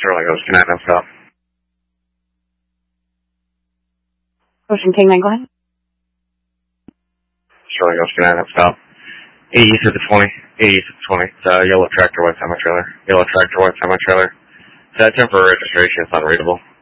Sterling Oaks, can I have stop? Ocean King 9, go ahead. Sterling Oaks, can I have stop? 80 to the 20. 80 to the 20. It's a yellow tractor, white semi-trailer. Yellow tractor, white semi-trailer. It's a temporary registration. It's unreadable.